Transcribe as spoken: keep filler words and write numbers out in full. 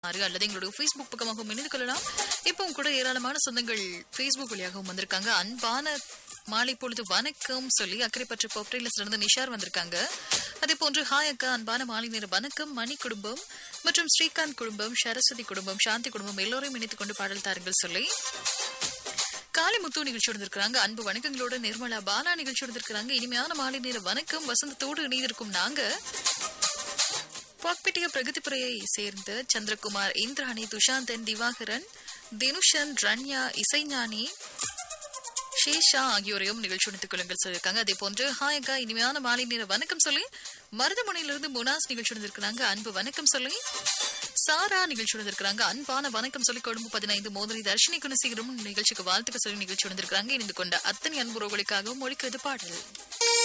அல்லது எங்களுடைய Facebook பக்கமாக இணைந்து கொள்ளலாம். இப்பவும் கூட ஏராளமான சொந்தங்கள் Facebook வழியாகவும் வந்திருக்காங்க. அன்பான மாலை பொழுது வணக்கம் சொல்லி அக்கரைப்பற்று பொப்ரைல சிறந்த நிஷார் வந்திருக்காங்க. அதே போன்று ஹாய் அக்கா, அன்பான மாலை நேர வணக்கம். மணி குடும்பம் மற்றும் ஸ்ரீகாந்த் குடும்பம், சரஸ்வதி குடும்பம், சாந்தி குடும்பம் எல்லோரையும் இணைத்துக் கொண்டு பாடல் தாருங்கள் சொல்லி காலை முத்து நிகழ்ச்சி இருந்திருக்காங்க. அன்பு வணக்கங்களோட நிர்மலா பாலா நிகழ்ச்சி இருந்திருக்காங்க. இனிமையான மாலை நேர வணக்கம். வசந்தத்தோடு இணைந்திருக்கும் நாங்க பாக்பெட்டிய பிரகதிபுரையை சேர்ந்த சந்திரகுமார், இந்திராணி, துஷாந்தன், திவாகரன், தினுஷன், ரன்யா, இசைஞானி, ஷேஷா ஆகியோரையும் நிகழ்ச்சி உணர்த்துக் கொள்ளுங்கள் சொல்லியிருக்காங்க. அதே போன்று ஹாயகா, இனிமையான மாலை நேர வணக்கம் சொல்லி மருதமுனையிலிருந்து முனாஸ் நிகழ்ச்சி உணர்ந்திருக்கிறாங்க. அன்பு வணக்கம் சொல்லி சாரா நிகழ்ச்சி உணர்ந்திருக்கிறாங்க. அன்பான வணக்கம் சொல்லி கொழும்பு பதினைந்து மோதனி தர்ஷினி குணசீகரம் நிகழ்ச்சிக்கு வாழ்த்துக்க சொல்லி நிகழ்ச்சி உணர்ந்திருக்கிறாங்க. இணைந்து கொண்ட அத்தனை அன்புறவுகளுக்காகவும் ஒழிக்கிறது பாடல்.